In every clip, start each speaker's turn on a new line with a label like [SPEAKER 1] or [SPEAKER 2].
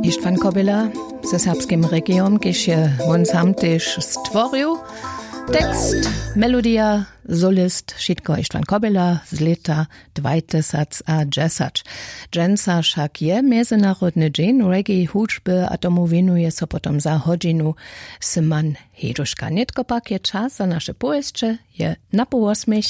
[SPEAKER 1] Istvan Kobila ze serbskim regionom, kiž je on sam tež stvoril. Tekst, melodia, solist, šitko Istvan Kobila z leta 2010. Dženca však je mezinárodny dzień reggae hudžby a tomu venuje so potom za hodinu Simon Heduška. Netko pak je čas za naše pojezdče, je na po 8.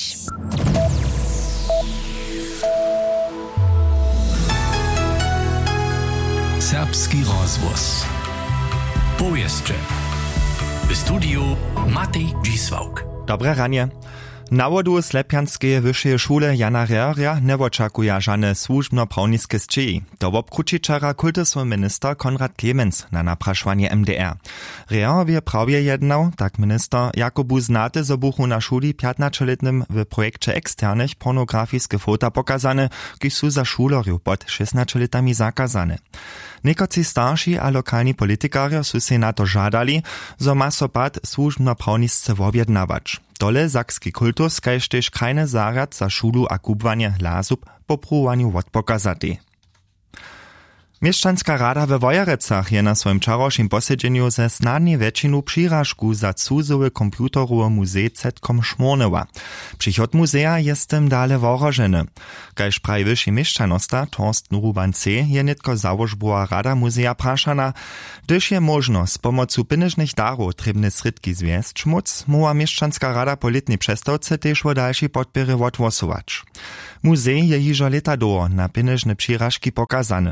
[SPEAKER 2] Serbski rozvoz. Pojezdče. W studiu Matej Dzisłauk.
[SPEAKER 3] Dobre ranie. Na wodu Slepjanskeje wyższej szule Jana Reria nie oczekuje żadne służbno-prawniskie zczyji. To obkručičara kultusny minister Konrad Clemens na napraszanie MDR. Reer wie prawie jednał, tak minister, jakobu znate z obuchu na szuli 15-letnym w projekcie eksternych pornografijskie fota pokazane, kiż są za szulorju pod 16-letami zakazane. Niekoci starsi a lokalni politikarze su se na to żadali, zo ma so pad służbno-prawnisce wobjednawać. Tole sakski kultus, kajż tež krajny zarad za šulu a kubwanie lasub po pruwaniu odpokazati. Mieszczanska rada we Wojerecach je na swoim czarošim posiedzeniu ze snadnie většinu přiražku za cudzowe komputerowe muzej Zetkom šmornewa. Přichod muzeja je z tym dale woroženy. Kajž pravi vyšší mieszczanosta Torsten Ruban C. je netko załožbova rada muzeja prašana, gdyż je možno z pomocu pieniężnych darów trebne sredki zwiest šmuc, mowa mieszczanska rada po letnej przestawce też o další podpiery odgłosować. Muzej je jižo leta do na pieniężne přiražki pokazany.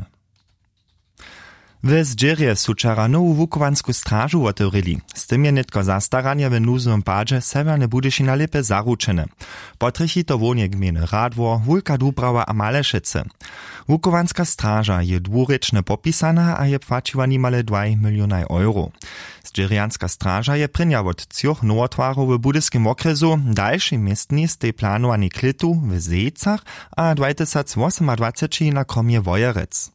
[SPEAKER 3] W Zdzierje su wczera nowu wukowansku strażu otworili. Z tym je netko zastaranie w nuzowym padzie severne Budyšina lepe zaručene. Potrchi to wonie gminy Radwor, Wulka Dubrava a Malešece. Wukowanska straża je dwurečne popisana, a je płaciła nimale 2 miliony euro. Zdzierjanska straża je prynja od 3 nowotwarów w budyskim okresu, dalszy miestni z tej planowani klitu w Zejcach, a 2028 na kromie Wojerec.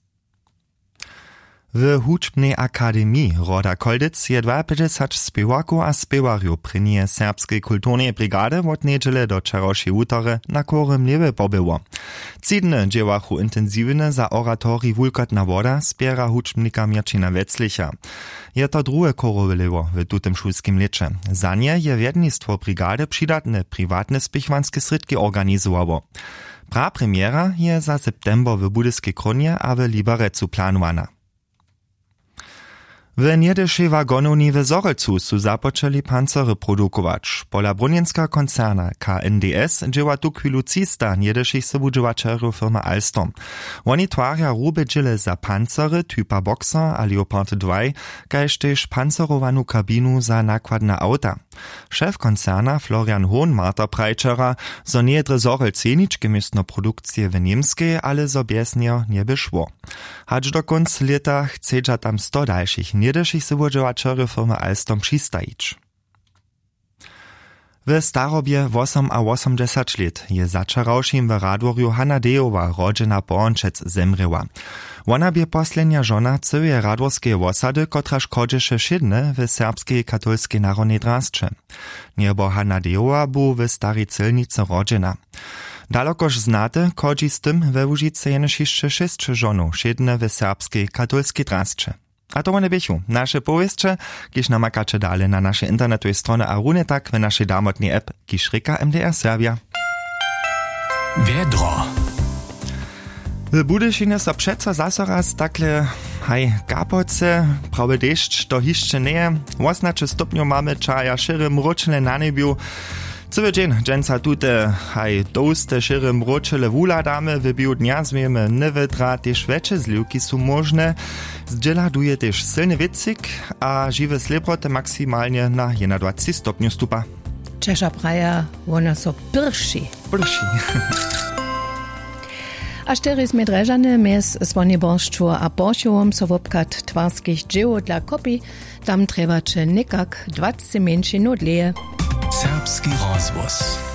[SPEAKER 3] W Hudžbnej akademii Roda Koldyc je 52 spěwaków a spěwarju prynie serbskiej kulturnej brigady od niedziele do wczorajszej utory na Korym Lewe pobyło. Cidne dziełachu intensywne za oratorii Wulkotna woda spiera hudžbnika Mirčina Veclicha. Je to drugie Korowe Lewo w tutym szulskim lecze. Za nie je wiednictwo brigady przydatne prywatne spichwanskie sredki organizowało. Prapremiera je za september w Budyskiej Kronie a w Liberecu planowana. W niedyszej wagonowni w Zorelcu su zapoczęli pancery produkować. Pola brunienska koncerna KNDS dzieła tu kwilucista niedyszych sobudźowaczerów firma Alstom. Oni twarja rube dziele za pancery typa Boxer a Leopard 2, kajż też pancerowanu kabinu za nakładne auta. Szef koncerna Florian Hohn marta prajčera, zo niedre Zorelce ničke miestno produkcje w niemskiej, ale zo biesnio nie wyszło. Hacz do końca leta chcedza tam 100 dalszych niedyszych sobudźowaczerów firmy Alstom přistajić. W starobie 80 lat je začarawšim w Radworju Hanna Dejowa rodzina Pornčec zemrěła. Ona bie poslednia żona całej radworskie osady, kotraż kodźeše šedne w serbskiej katolskiej narodnej drasce. Niebo Hanna Dejowa bu w starej celnicy rodzina. Dalokoż znate, kodzi z tym we Łužice jenož jeszcze 6 żonów šedne w serbskiej katolskiej drasce. A to one bychu, nasze powieszcze, kiż namakacze dalej na naszej internetowej stronie, a runie tak w naszej damotnej app, kiż ryka MDR Serbia.
[SPEAKER 2] Wiedro.
[SPEAKER 3] W Budyšinie so přeco zaso raz takle, kapoce, prawy deszcz, to hiszcze nie, 18 stopniów mamy, czaja szyry mroczne na niebiu. Cały dzień, dżęca tute, toste szyry mroczele wuladamy, w biu dnia zmiemy nevedra, też wecze zliwki są możne. Zdziela duje też silny wiecik, a żywe slepote maksymalnie na 21 stopniów stupa.
[SPEAKER 1] Czesza praja, ona so prši. A 4 medreżane mes Svoniborstvu a Boršovom so wopkat twarskich dzieł dla kopi, tam trebacze nikak 20 mężczyzn odleje.
[SPEAKER 2] Serbski rozvoz.